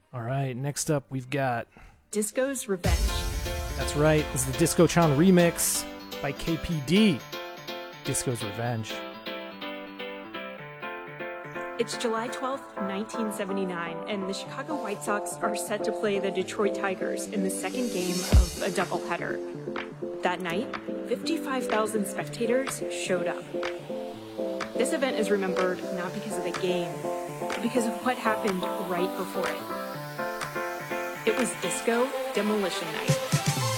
All right, next up we've got Disco's Revenge. That's right. This is the Disco Chan remix by KPD. Disco's Revenge. It's July 12th, 1979, and the Chicago White Sox are set to play the Detroit Tigers in the second game of a doubleheader. That night, 55,000 spectators showed up. This event is remembered not because of the game, but because of what happened right before it. It was Disco Demolition Night.